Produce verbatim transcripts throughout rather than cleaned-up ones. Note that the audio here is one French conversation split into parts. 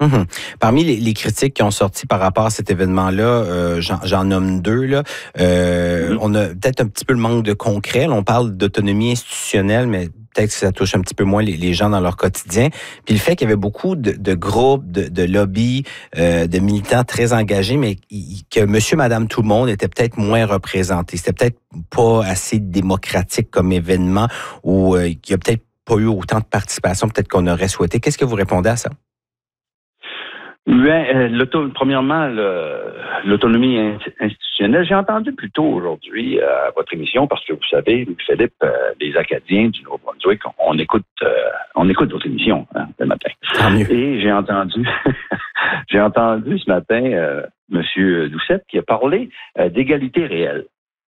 Mmh. Parmi les, les critiques qui ont sorti par rapport à cet événement-là, euh, j'en, j'en nomme deux. Là. Euh, mmh. On a peut-être un petit peu le manque de concret. Là, on parle d'autonomie institutionnelle, mais peut-être que ça touche un petit peu moins les, les gens dans leur quotidien. Puis le fait qu'il y avait beaucoup de, de groupes, de, de lobbies, euh, de militants très engagés, mais que monsieur, madame, tout le monde était peut-être moins représenté. C'était peut-être pas assez démocratique comme événement ou euh, qu'il y a peut-être pas eu autant de participation peut-être qu'on aurait souhaité. Qu'est-ce que vous répondez à ça? Bien, euh, l'auto, premièrement, le, l'autonomie institutionnelle. J'ai entendu plus tôt aujourd'hui euh, votre émission parce que vous savez, Philippe, euh, les Acadiens du Nouveau-Brunswick, on, on écoute, euh, on écoute votre émission hein, le matin. Et j'ai entendu, j'ai entendu ce matin euh, Monsieur Doucette qui a parlé euh, d'égalité réelle.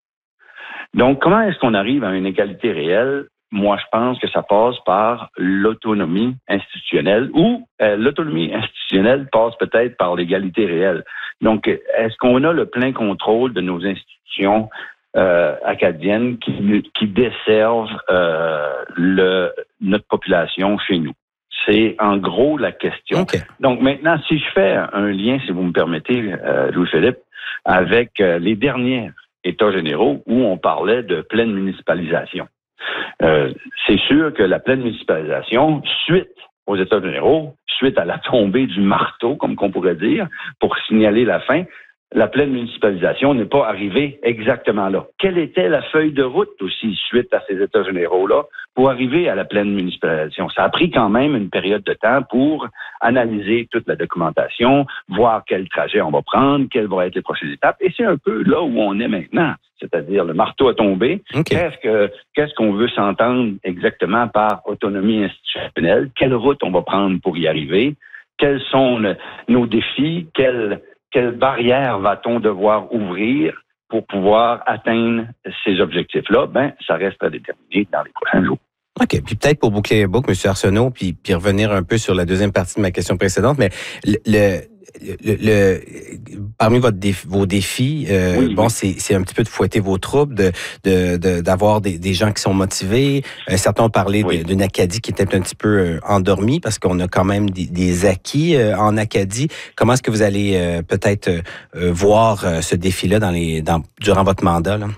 Donc, comment est-ce qu'on arrive à une égalité réelle? Moi, je pense que ça passe par l'autonomie institutionnelle ou euh, l'autonomie institutionnelle passe peut-être par l'égalité réelle. Donc, est-ce qu'on a le plein contrôle de nos institutions euh, acadiennes qui, qui desservent euh, le, notre population chez nous? C'est en gros la question. Okay. Donc maintenant, si je fais un lien, si vous me permettez, euh, Louis-Philippe, avec euh, les derniers États généraux où on parlait de pleine municipalisation. Euh, c'est sûr que la pleine municipalisation, suite aux États généraux, suite à la tombée du marteau, comme qu'on pourrait dire, pour signaler la fin, la pleine municipalisation n'est pas arrivée exactement là. Quelle était la feuille de route aussi suite à ces États généraux-là pour arriver à la pleine municipalisation? Ça a pris quand même une période de temps pour analyser toute la documentation, voir quel trajet on va prendre, quelles vont être les prochaines étapes. Et c'est un peu là où on est maintenant. C'est-à-dire, le marteau a tombé. Okay. Qu'est-ce que, qu'est-ce qu'on veut s'entendre exactement par autonomie institutionnelle? Quelle route on va prendre pour y arriver? Quels sont le, nos défis? Quelles, quelles barrières va-t-on devoir ouvrir pour pouvoir atteindre ces objectifs-là? Ben, ça reste à déterminer dans les prochains jours. OK. Puis peut-être pour boucler les boucles, M. Arsenault, puis, puis revenir un peu sur la deuxième partie de ma question précédente, mais le, le, le, le parmi votre défi, vos défis, euh, oui, bon, oui. c'est, c'est un petit peu de fouetter vos troupes, de, de, de d'avoir des, des gens qui sont motivés. Euh, certains ont parlé oui. de, d'une Acadie qui était un petit peu euh, endormie parce qu'on a quand même des, des acquis euh, en Acadie. Comment est-ce que vous allez euh, peut-être euh, voir euh, ce défi-là dans les, dans, durant votre mandat, là?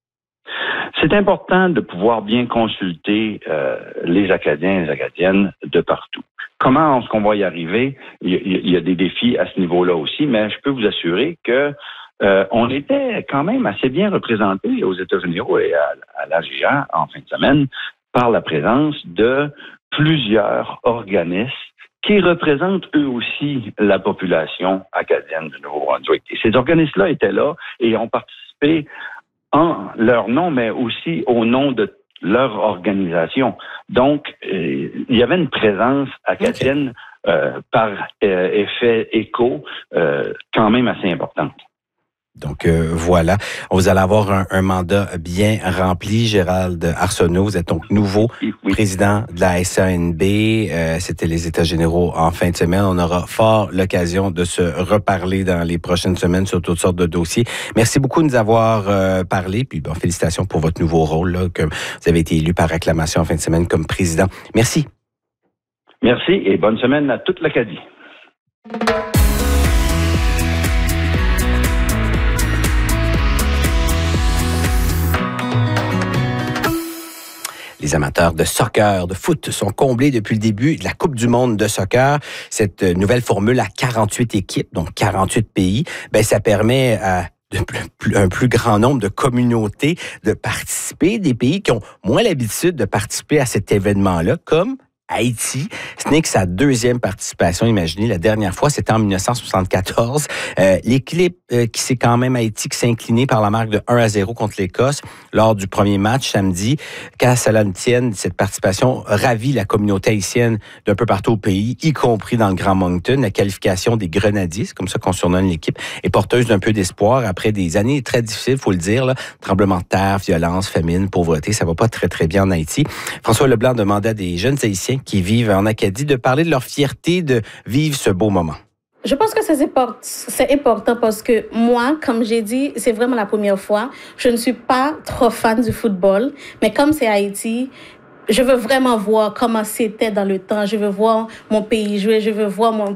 C'est important de pouvoir bien consulter euh, les Acadiens et les Acadiennes de partout. Comment est-ce qu'on va y arriver? Il y, a, il y a des défis à ce niveau-là aussi, mais je peux vous assurer que euh, on était quand même assez bien représentés aux États-Unis et à, à l'A G A en fin de semaine par la présence de plusieurs organismes qui représentent eux aussi la population acadienne du Nouveau-Brunswick. Et ces organismes-là étaient là et ont participé en leur nom, mais aussi au nom de leur organisation. Donc, euh, il y avait une présence acadienne okay. euh, par euh, effet écho euh, quand même assez importante. Donc euh, voilà, vous allez avoir un, un mandat bien rempli. Gérald Arsenault, vous êtes donc nouveau oui, oui. président de la S A N B. Euh, c'était les États généraux en fin de semaine. On aura fort l'occasion de se reparler dans les prochaines semaines sur toutes sortes de dossiers. Merci beaucoup de nous avoir euh, parlé. Puis bon, félicitations pour votre nouveau rôle, là, que vous avez été élu par acclamation en fin de semaine comme président. Merci. Merci et bonne semaine à toute l'Acadie. Les amateurs de soccer, de foot, sont comblés depuis le début de la Coupe du monde de soccer. Cette nouvelle formule à quarante-huit équipes, donc quarante-huit pays, ben ça permet à de plus, un plus grand nombre de communautés de participer, des pays qui ont moins l'habitude de participer à cet événement-là, comme Haïti. Ce n'est que sa deuxième participation, imaginez. La dernière fois, c'était en dix-neuf cent soixante-quatorze. Euh, L'équipe euh, qui c'est quand même Haïti qui s'est inclinée par la marque de un à zéro contre l'Écosse lors du premier match samedi. Qu'à cela ne tienne, cette participation ravit la communauté haïtienne d'un peu partout au pays, y compris dans le Grand Moncton. La qualification des Grenadiers, c'est comme ça qu'on surnomme l'équipe, est porteuse d'un peu d'espoir après des années très difficiles, faut le dire, là. Tremblement de terre, violence, famine, pauvreté, ça va pas très très bien en Haïti. François Leblanc demandait à des jeunes Haïtiens qui vivent en Acadie de parler de leur fierté de vivre ce beau moment. Je pense que c'est important, c'est important parce que moi, comme j'ai dit, c'est vraiment la première fois. Je ne suis pas trop fan du football, mais comme c'est Haïti, je veux vraiment voir comment c'était dans le temps. Je veux voir mon pays jouer, je veux voir mon